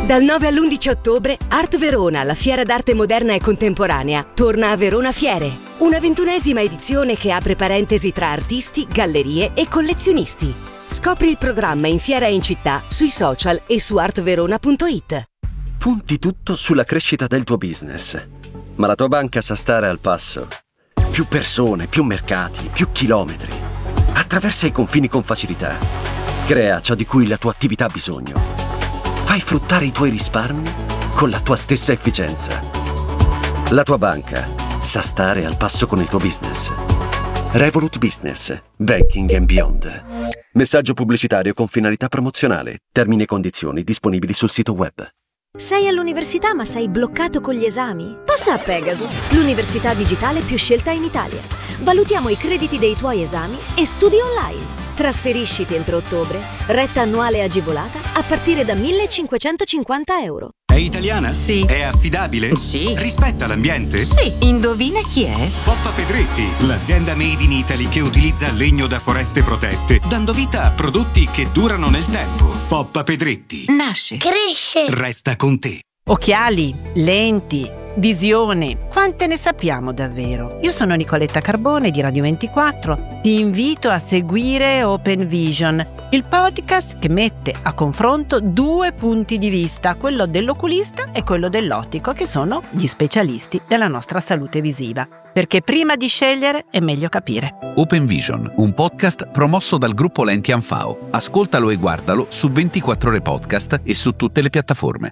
Dal 9 all'11 ottobre, Art Verona, la fiera d'arte moderna e contemporanea, torna a Verona Fiere. Una 21ª edizione che apre parentesi tra artisti, gallerie e collezionisti. Scopri il programma in fiera e in città, sui social e su artverona.it. Punti tutto sulla crescita del tuo business, ma la tua banca sa stare al passo. Più persone, più mercati, più chilometri. Attraversa i confini con facilità. Crea ciò di cui la tua attività ha bisogno. Fai fruttare i tuoi risparmi con la tua stessa efficienza. La tua banca sa stare al passo con il tuo business. Revolut Business. Banking and Beyond. Messaggio pubblicitario con finalità promozionale. Termini e condizioni disponibili sul sito web. Sei all'università ma sei bloccato con gli esami? Passa a Pegaso, l'università digitale più scelta in Italia. Valutiamo i crediti dei tuoi esami e studi online. Trasferisciti entro ottobre, retta annuale agevolata a partire da 1.550 euro. È italiana? Sì. È affidabile? Sì. Rispetta l'ambiente? Sì. Indovina chi è? Foppa Pedretti, l'azienda made in Italy che utilizza legno da foreste protette, dando vita a prodotti che durano nel tempo. Foppa Pedretti. Nasce. Cresce. Resta con te. Occhiali, lenti, visione, quante ne sappiamo davvero? Io sono Nicoletta Carbone di Radio 24, ti invito a seguire Open Vision, il podcast che mette a confronto due punti di vista, quello dell'oculista e quello dell'ottico, che sono gli specialisti della nostra salute visiva. Perché prima di scegliere è meglio capire. Open Vision, un podcast promosso dal gruppo Lenti Anfao. Ascoltalo e guardalo su 24 Ore Podcast e su tutte le piattaforme.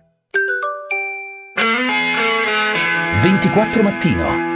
24 Mattino.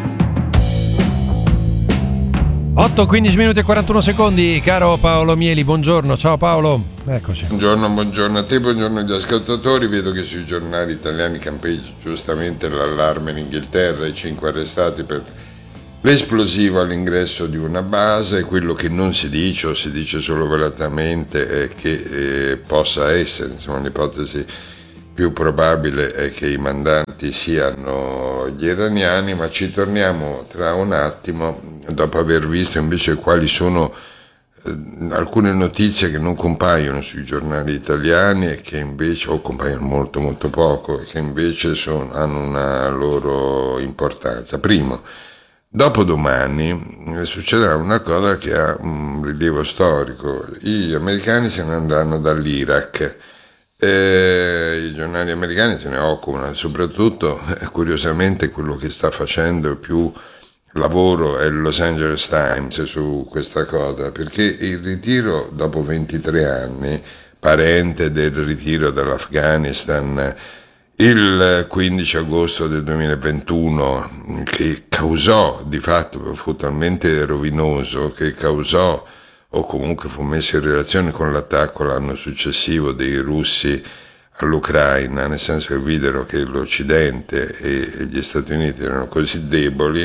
8, 15 minuti e 41 secondi, caro Paolo Mieli, buongiorno, ciao Paolo, eccoci. Buongiorno a te, buongiorno agli ascoltatori. Vedo che sui giornali italiani campeggia giustamente l'allarme in Inghilterra, i 5 arrestati per l'esplosivo all'ingresso di una base. Quello che non si dice o si dice solo velatamente è che possa essere, insomma l'ipotesi più probabile è che i mandanti siano gli iraniani, ma ci torniamo tra un attimo dopo aver visto invece quali sono alcune notizie che non compaiono sui giornali italiani e che invece, o compaiono molto molto poco, e che invece hanno una loro importanza. Primo, dopodomani succederà una cosa che ha un rilievo storico: gli americani se ne andranno dall'Iraq. I giornali americani se ne occupano, soprattutto curiosamente quello che sta facendo più lavoro è il Los Angeles Times su questa cosa, perché il ritiro dopo 23 anni, parente del ritiro dall'Afghanistan il 15 agosto del 2021, che causò, di fatto fu talmente rovinoso che causò, o comunque fu messo in relazione con l'attacco l'anno successivo dei russi all'Ucraina, nel senso che videro che l'Occidente e gli Stati Uniti erano così deboli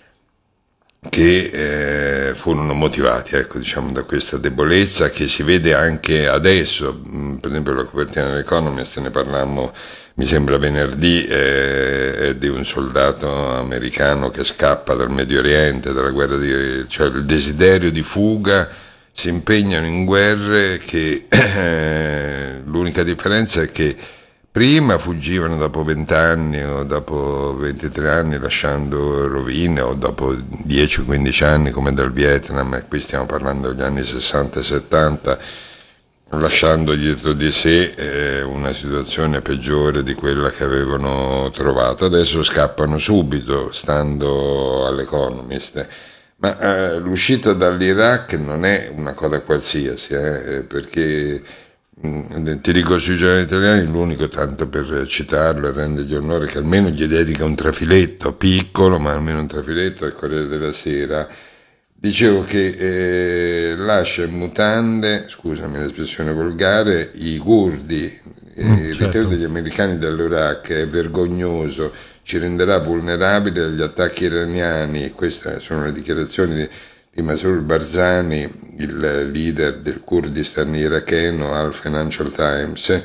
che furono motivati, da questa debolezza che si vede anche adesso. Per esempio la copertina dell'Economist, ne parlammo mi sembra venerdì, è di un soldato americano che scappa dal Medio Oriente, dalla guerra cioè il desiderio di fuga. Si impegnano in guerre che l'unica differenza è che prima fuggivano dopo 20 anni o dopo 23 anni lasciando rovine, o dopo 10-15 anni come dal Vietnam, e qui stiamo parlando degli anni 60 e 70, lasciando dietro di sé una situazione peggiore di quella che avevano trovato. Adesso scappano subito, stando all'Economist. Ma l'uscita dall'Iraq non è una cosa qualsiasi, perché ti dico, sui giornali italiani l'unico, tanto per citarlo e rendergli onore, che almeno gli dedica un trafiletto piccolo, ma almeno un trafiletto, al Corriere della Sera. Dicevo che lascia in mutande, scusami l'espressione volgare, i curdi. Il ritiro degli americani dall'Iraq è vergognoso, ci renderà vulnerabili agli attacchi iraniani. Queste sono le dichiarazioni di Masroor Barzani, il leader del Kurdistan iracheno, al Financial Times,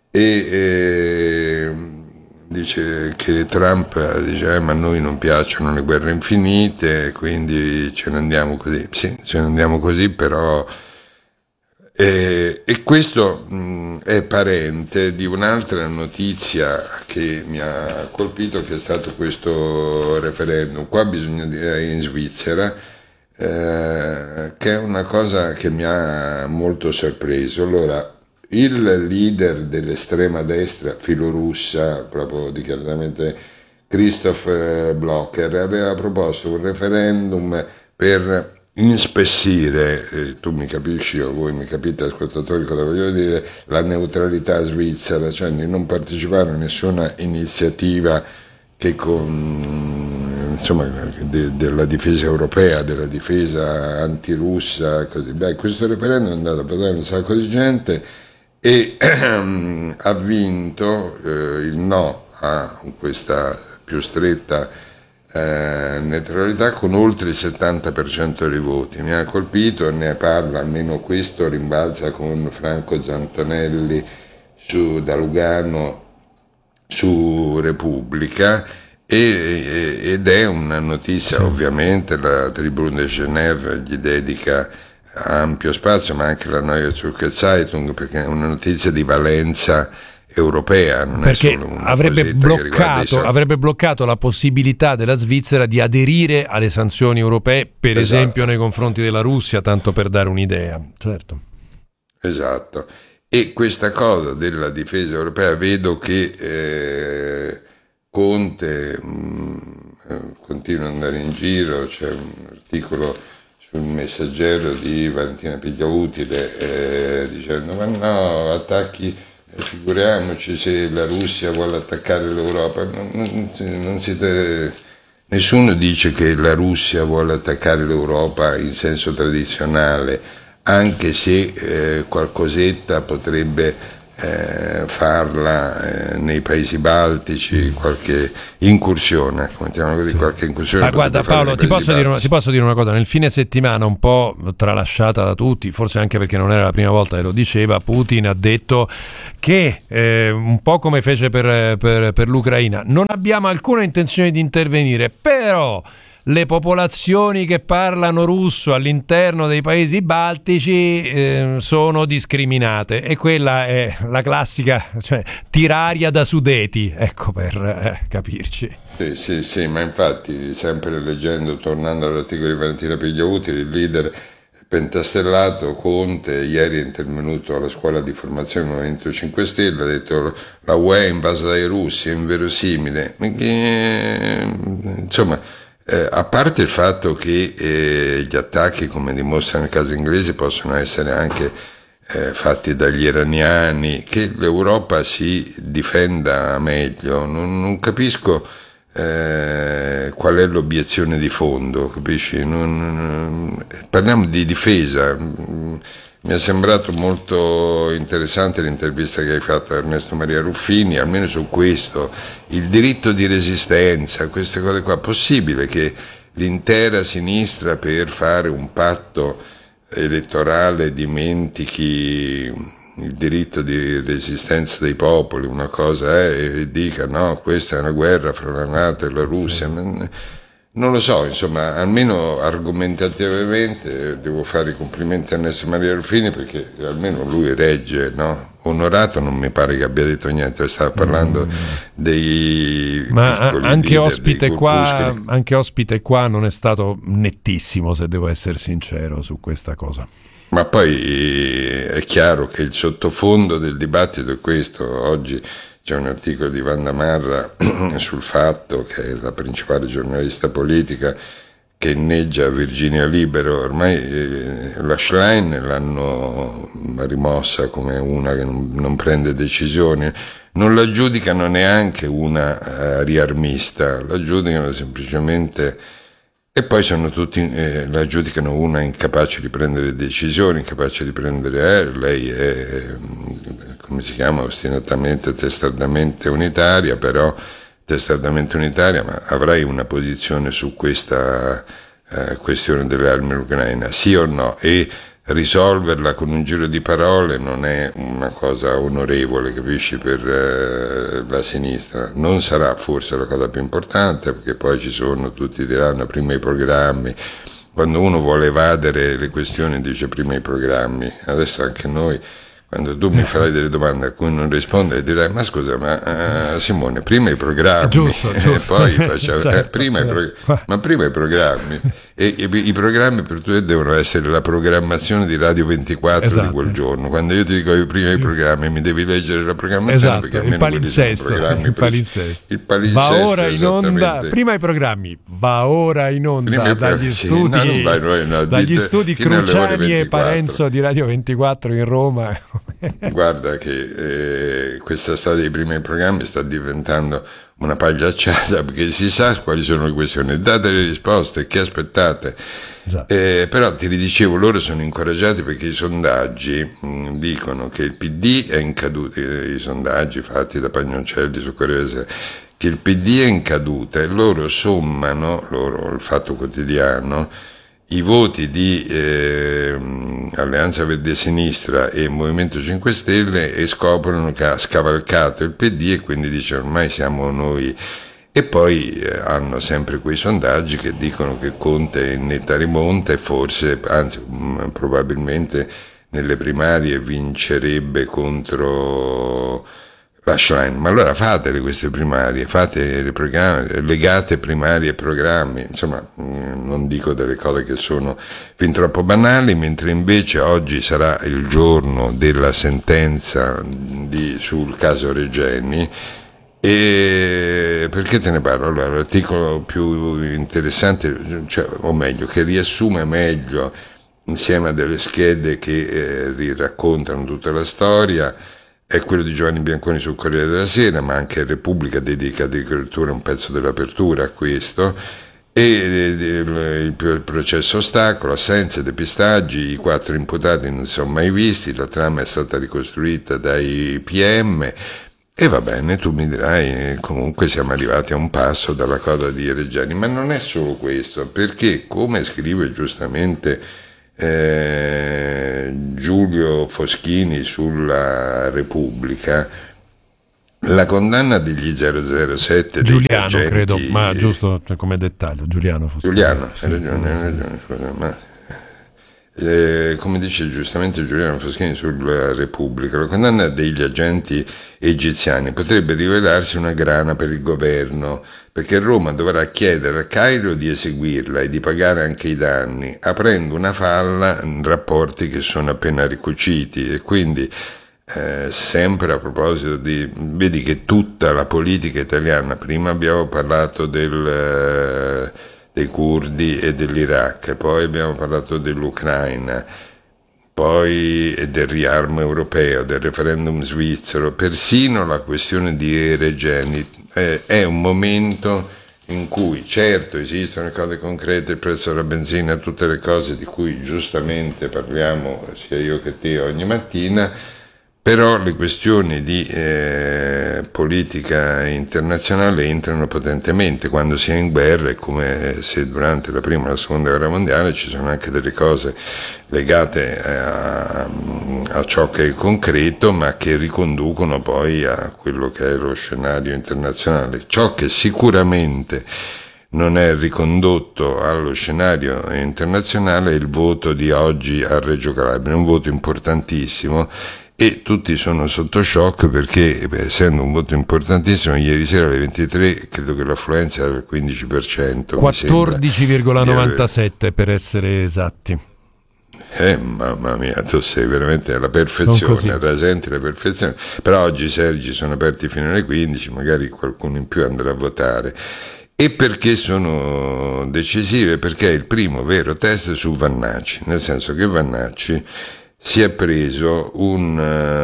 e dice che Trump dice ma a noi non piacciono le guerre infinite, quindi ce ne andiamo così. Sì, ce ne andiamo così, però E questo è parente di un'altra notizia che mi ha colpito, che è stato questo referendum. Qua bisogna dire in Svizzera, che è una cosa che mi ha molto sorpreso. Allora, il leader dell'estrema destra filorussa, proprio dichiaratamente Christoph Blocher, aveva proposto un referendum per inspessire, tu mi capisci o voi mi capite ascoltatori cosa voglio dire, la neutralità svizzera, cioè di non partecipare a nessuna iniziativa che della difesa europea, della difesa antirussa, così. Questo referendum è andato a votare un sacco di gente e ha vinto il no a questa più stretta neutralità con oltre il 70% dei voti. Mi ha colpito, ne parla, almeno questo rimbalza con Franco Zantonelli da Lugano su Repubblica, ed è una notizia, sì. Ovviamente la Tribune de Genève gli dedica ampio spazio, ma anche la Neue Zürcher Zeitung, perché è una notizia di valenza europea, non perché è solo una avrebbe bloccato la possibilità della Svizzera di aderire alle sanzioni europee, per esempio nei confronti della Russia, tanto per dare un'idea. Certo. Esatto. E questa cosa della difesa europea, vedo che Conte continua ad andare in giro, c'è un articolo sul Messaggero di Valentina Pigliautile dicendo ma no, attacchi, figuriamoci se la Russia vuole attaccare l'Europa. Nessuno dice che la Russia vuole attaccare l'Europa in senso tradizionale, anche se qualcosetta potrebbe farla nei paesi baltici, qualche incursione, mettiamo così, qualche incursione. Ma guarda Paolo, ti posso dire una cosa, nel fine settimana, un po' tralasciata da tutti, forse anche perché non era la prima volta che lo diceva, Putin ha detto che un po' come fece per l'Ucraina, non abbiamo alcuna intenzione di intervenire, però le popolazioni che parlano russo all'interno dei paesi baltici sono discriminate, e quella è la classica, cioè, tiraria da Sudeti, ecco, per capirci. Sì, ma infatti, sempre leggendo, tornando all'articolo di Valentina Pigliautile, il leader pentastellato Conte ieri è intervenuto alla scuola di formazione del Movimento 5 Stelle, ha detto la UE è invasa dai russi, è inverosimile, insomma. A parte il fatto che gli attacchi, come dimostra nel caso inglese, possono essere anche fatti dagli iraniani, che l'Europa si difenda meglio, non capisco qual è l'obiezione di fondo, capisci? Parliamo di difesa. Mi è sembrato molto interessante l'intervista che hai fatto a Ernesto Maria Ruffini, almeno su questo, il diritto di resistenza, queste cose qua. Possibile che l'intera sinistra, per fare un patto elettorale, dimentichi il diritto di resistenza dei popoli, una cosa è, e dica no, questa è una guerra fra la NATO e la Russia? Sì. Non lo so, insomma, almeno argomentativamente devo fare i complimenti a Ernesto Maria Ruffini, perché almeno lui regge, no? Onorato non mi pare che abbia detto niente, stava parlando dei piccoli anche leader, anche ospite qua non è stato nettissimo, se devo essere sincero, su questa cosa. Ma poi è chiaro che il sottofondo del dibattito è questo. Oggi c'è un articolo di Wanda Marra sul Fatto, che è la principale giornalista politica, che inneggia Virginia Libero. Ormai la Schlein l'hanno rimossa come una che non prende decisioni, non la giudicano neanche una riarmista, la giudicano semplicemente, e poi sono tutti, la giudicano una incapace di prendere decisioni, incapace di prendere, lei è, come si chiama, ostinatamente, testardamente unitaria, però testardamente unitaria, ma avrai una posizione su questa questione delle armi all'Ucraina, sì o no? E risolverla con un giro di parole non è una cosa onorevole, capisci, per la sinistra. Non sarà forse la cosa più importante, perché poi ci sono, tutti diranno, prima i programmi, quando uno vuole evadere le questioni dice prima i programmi. Adesso anche noi, quando tu mi farai delle domande a cui non rispondo, dirai: ma scusa, ma Simone, prima i programmi, giusto. poi facciamo Certo. ma prima i programmi, e i programmi per te devono essere la programmazione di Radio 24 Esatto. di quel giorno. Quando io ti dico prima i programmi, mi devi leggere la programmazione, Esatto, perché il almeno quelli sono palinsesto, programmi il palinsesto. il palinsesto, Va ora in onda, esattamente. prima i programmi, va ora in onda Prima i dagli programmi, sì, studi, no, non vai, no, dagli dite studi fino alle ore Cruciani e 24. Parenzo di Radio 24 in Roma. Guarda che questa storia dei primi programmi sta diventando una pagliacciata, perché si sa quali sono le questioni, date le risposte, che aspettate. Però ti ridicevo, loro sono incoraggiati perché i sondaggi dicono che il PD è in caduta, i sondaggi fatti da Pagnoncelli su Corriere della Sera, che il PD è in caduta, e loro sommano, il Fatto Quotidiano, i voti di Alleanza Verdi e Sinistra e Movimento 5 Stelle, e scoprono che ha scavalcato il PD, e quindi dice ormai siamo noi. E poi hanno sempre quei sondaggi che dicono che Conte è in netta rimonta, e forse, anzi probabilmente nelle primarie vincerebbe contro la Schlein. Ma allora fatele queste primarie, fate le programmi, legate primarie e programmi, insomma non dico delle cose che sono fin troppo banali, mentre invece oggi sarà il giorno della sentenza sul caso Regeni. E perché te ne parlo? Allora, l'articolo più interessante, o meglio, che riassume meglio, insieme a delle schede che raccontano tutta la storia, è quello di Giovanni Bianconi sul Corriere della Sera, ma anche Repubblica dedica addirittura un pezzo dell'apertura a questo, e il processo ostacolo, assenze, depistaggi, i 4 imputati non si sono mai visti, la trama è stata ricostruita dai PM. E va bene, tu mi dirai, comunque siamo arrivati a un passo dalla coda di Regeni, ma non è solo questo, perché, come scrive giustamente Giulio Foschini sulla Repubblica, la condanna degli 007 Giuliano, agenti, credo, ma giusto come dettaglio, Giuliano Foschini. Giuliano, sì, hai ragione, scusa, ma come dice giustamente Giuliano Foschini sulla Repubblica, la condanna degli agenti egiziani potrebbe rivelarsi una grana per il governo, perché Roma dovrà chiedere a Cairo di eseguirla e di pagare anche i danni, aprendo una falla in rapporti che sono appena ricuciti. E quindi sempre a proposito vedi che tutta la politica italiana, prima abbiamo parlato dei curdi e dell'Iraq, poi abbiamo parlato dell'Ucraina, poi del riarmo europeo, del referendum svizzero, persino la questione di Regeni è un momento in cui certo esistono cose concrete, il prezzo della benzina, tutte le cose di cui giustamente parliamo sia io che te ogni mattina, però le questioni di politica internazionale entrano potentemente quando si è in guerra. È come se durante la prima e la seconda guerra mondiale ci sono anche delle cose legate a ciò che è concreto, ma che riconducono poi a quello che è lo scenario internazionale. Ciò che sicuramente non è ricondotto allo scenario internazionale è il voto di oggi a Reggio Calabria, un voto importantissimo. E tutti sono sotto shock perché, essendo un voto importantissimo, ieri sera alle 23 credo che l'affluenza era del 15%. 14,97 per essere esatti. Mamma mia, tu sei veramente alla perfezione, rasenti la perfezione. Però oggi i seggi sono aperti fino alle 15, magari qualcuno in più andrà a votare. E perché sono decisive? Perché è il primo vero test su Vannacci, nel senso che Vannacci si è preso un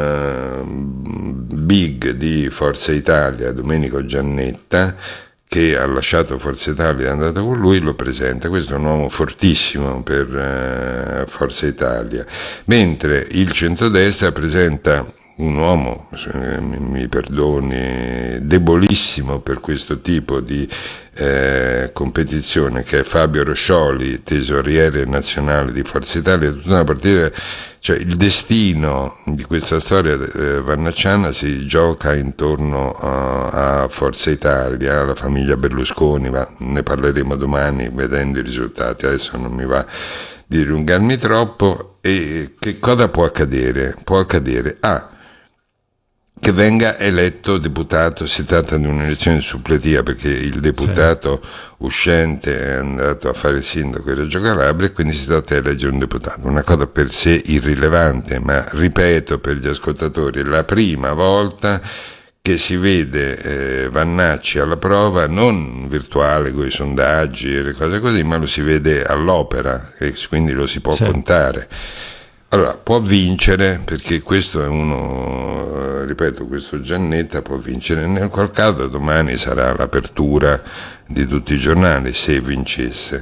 big di Forza Italia, Domenico Giannetta, che ha lasciato Forza Italia e è andato con lui, lo presenta. Questo è un uomo fortissimo per Forza Italia, mentre il centrodestra presenta un uomo, mi perdoni, debolissimo per questo tipo di competizione, che è Fabio Roscioli, tesoriere nazionale di Forza Italia, tutta una partita, cioè il destino di questa storia vannacciana si gioca intorno a Forza Italia, alla famiglia Berlusconi, ma ne parleremo domani vedendo i risultati, adesso non mi va di dilungarmi troppo. E che cosa può accadere? Può accadere che venga eletto deputato, si tratta di un'elezione suppletiva perché il deputato uscente è andato a fare il sindaco di Reggio Calabria e quindi si tratta di eleggere un deputato, una cosa per sé irrilevante, ma ripeto per gli ascoltatori, è la prima volta che si vede Vannacci alla prova, non virtuale con i sondaggi e le cose così, ma lo si vede all'opera e quindi lo si può contare. Allora, può vincere, perché questo è uno, ripeto, questo Giannetta può vincere, nel qual caso domani sarà l'apertura di tutti i giornali, se vincesse.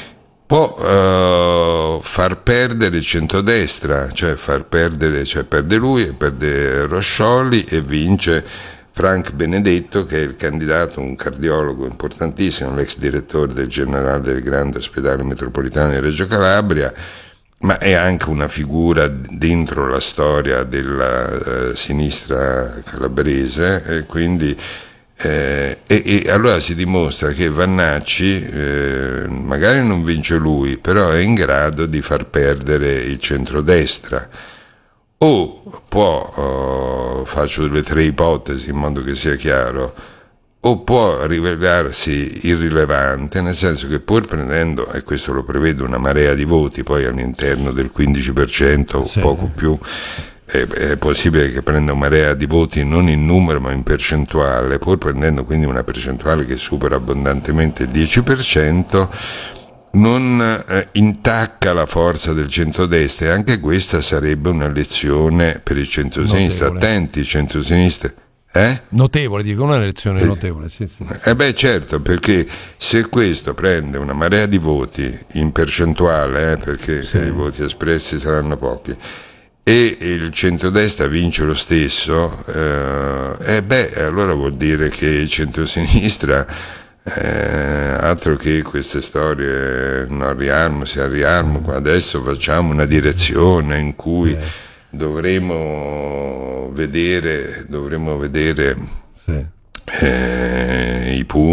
Può far perdere il centrodestra, cioè perde lui e perde Roscioli e vince Frank Benedetto, che è il candidato, un cardiologo importantissimo, l'ex direttore del Generale del Grande Ospedale Metropolitano di Reggio Calabria, ma è anche una figura dentro la storia della sinistra calabrese, e quindi e allora si dimostra che Vannacci magari non vince lui, però è in grado di far perdere il centrodestra, o può, faccio le 3 ipotesi in modo che sia chiaro, o può rivelarsi irrilevante, nel senso che pur prendendo, e questo lo prevede, una marea di voti poi all'interno del 15% o poco più, è possibile che prenda una marea di voti non in numero ma in percentuale, pur prendendo quindi una percentuale che supera abbondantemente il 10%, non intacca la forza del centrodestra, e anche questa sarebbe una lezione per il centrosinistra. Attenti, il centrosinistra. Notevole, dico, una elezione notevole, sì. Certo, perché se questo prende una marea di voti in percentuale, perché i voti espressi saranno pochi, e il centrodestra vince lo stesso, allora vuol dire che il centrosinistra, altro che queste storie non riarmo, si arriarmo, adesso facciamo una direzione in cui dovremo vedere i punti